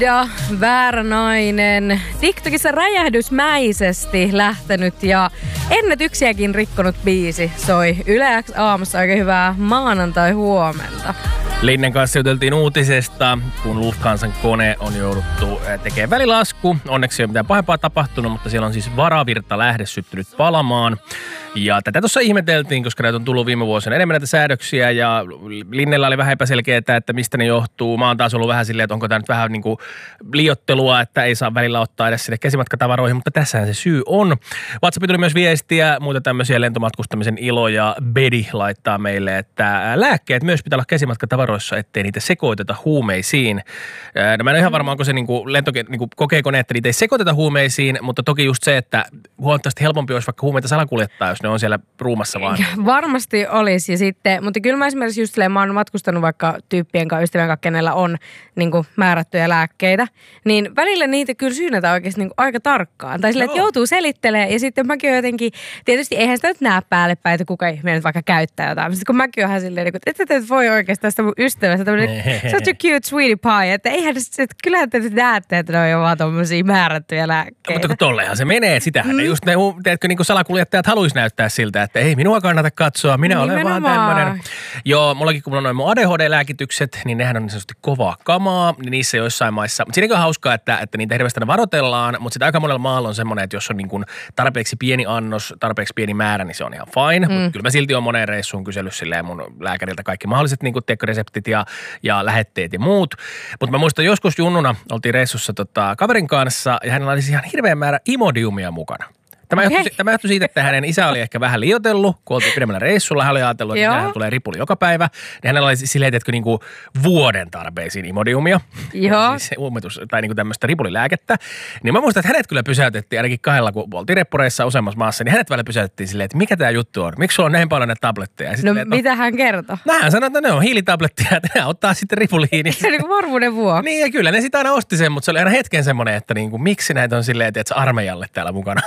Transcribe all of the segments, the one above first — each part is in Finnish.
Ja väärä nainen. TikTokissa räjähdysmäisesti lähtenyt ja ennätyksiäkin rikkonut biisi soi Yle X aamussa. Oikein hyvää maanantai-huomenta. Linnen kanssa juteltiin uutisesta, kun Lufthansan kone on jouduttu tekemään välilasku. Onneksi ei ole mitään pahempaa tapahtunut, mutta siellä on siis varavirta lähde syttynyt palamaan. Ja tätä tuossa ihmeteltiin, koska näitä on tullut viime vuosina enemmän näitä säädöksiä ja Linnellä oli vähän epäselkeää, että mistä ne johtuu. Mä oon taas ollut vähän silleen, että onko tämä nyt vähän niin kuin liioittelua, että ei saa välillä ottaa edes sinne käsimatkatavaroihin, mutta tässähän se syy on. WhatsApp tuli myös viestiä, muuta tämmöisiä lentomatkustamisen iloja. Bedi laittaa meille, että lääkkeet myös pitää olla käsimatkatavaroissa, ettei niitä sekoiteta huumeisiin. No mä en ole ihan varma, onko se kokeeko ne, että niitä ei sekoiteta huumeisiin, mutta toki just se, että huomattavasti helpompi olisi vaikka huumeita salakuljettaa, jos ne on siellä ruumassa vaan. Varmasti olisi ja sitten, mutta kyllä mä esimerkiksi just silleen, mä oon matkustanut vaikka tyyppien kanssa, ystävien kanssa, kenellä on niin kuin määrättyjä lääkkeitä, niin välillä niitä kyllä syynätään oikeasti niin kuin aika tarkkaan. Tai silleen, että joutuu selittelemään ja sitten mäkin oon jotenkin, tietysti eihän sitä nyt näe päälle päin, että kuka ihminen nyt vaikka käyttää jotain. Sitten kun mäkin oonhan silleen, että et voi oikeasti tästä mun ystävästä tämmöinen such a cute sweetie pie, että eihän se, että kyllähän te näette, että ne on vaan tommosia määrättyjä lääkkeitä. Mutta kun tollehan se menee, sitähän ne just ne, teetkö, niin kuin salakuljettajat haluaisi näyttää siltä, että ei minua kannata katsoa, minä olen vaan tämmöinen. Joo, mullakin kun mulla on noin mun ADHD-lääkitykset, niin nehän on niin sanotusti kovaa kamaa, niin niissä joissain maissa. Mutta siinäkin on hauskaa, että niitä hirveästi varoitellaan, mutta sitten aika monella maalla on semmoinen, että jos on niin kuin tarpeeksi pieni annos, tarpeeksi pieni määrä, niin se on ihan fine. Mutta kyllä mä silti on moneen reissuun kysellyt silleen mun lääkäriltä kaikki mahdolliset niin kuin reseptit ja lähetteet ja muut. Mutta mä muistan joskus junnuna oltiin reissussa kaverin kanssa ja hänellä oli ihan hirveä määrä Imodiumia mukana. Tämä johtui siitä, että hänen isä oli ehkä vähän liioitellut, kun oltiin pidemmällä reissulla. Hän oli ajatellut, että hän tulee ripuli joka päivä. Niin hänellä oli silleen, että niinku vuoden tarpeisiin Imodiumia. Joo. Siis tai niinku tämmöistä ripulilääkettä. Niin mä muistan, että hänet kyllä pysäytettiin ainakin kahdella, kun oltiin reppureissa useammassa maassa. Niin hänet välillä pysäytettiin silleen, että mikä tämä juttu on? Miksi sulla on näin paljon näitä tabletteja? No mitä hän kertoi? No hän sanoi, että ne on hiilitabletteja, että ne ottaa sitten ripuliin. Se on niin kuin varmuuden vuoksi. Niin ja kyllä ne sitä aina osti sen, mutta se oli aina hetken semmoinen, että niinku, miksi näitä on silleen, että armeijalle täällä mukana.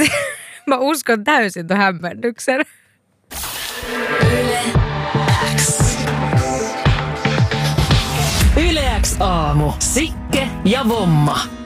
Mä uskon täysin tuon hämmennyksen. Yle X aamu. Sikke ja Vomma.